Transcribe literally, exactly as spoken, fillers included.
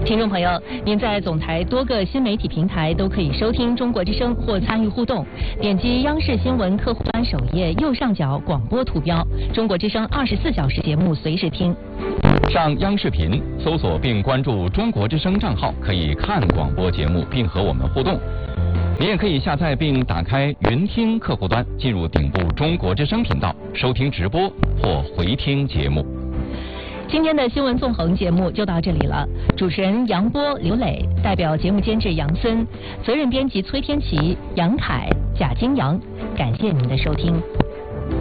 听众朋友，您在总台多个新媒体平台都可以收听中国之声或参与互动。点击央视新闻客户端首页右上角广播图标，中国之声二十四小时节目随时听。 上央视频搜索并关注中国之声账号，可以看广播节目并和我们互动。您也可以下载并打开云听客户端，进入顶部中国之声频道，收听直播或回听节目。 今天的新闻纵横节目就到这里了，主持人杨波、刘磊，代表节目监制杨森，责任编辑崔天琪、杨凯、贾金阳，感谢您的收听。